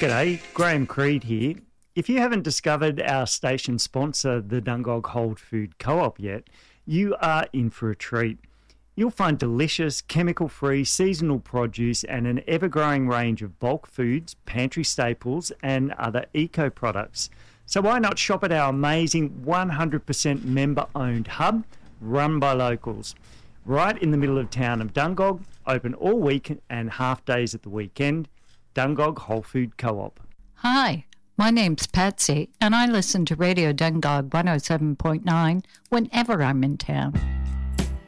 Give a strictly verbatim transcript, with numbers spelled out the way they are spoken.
G'day, Graham Creed here. If you haven't discovered our station sponsor, the Dungog Whole Food Co-op yet, you are in for a treat. You'll find delicious, chemical-free, seasonal produce and an ever-growing range of bulk foods, pantry staples and other eco-products. So why not shop at our amazing one hundred percent member-owned hub, run by locals, right in the middle of town of Dungog, open all week and half days at the weekend. Dungog Whole Food Co-op. Hi, my name's Patsy, and I listen to Radio Dungog one oh seven point nine whenever I'm in town.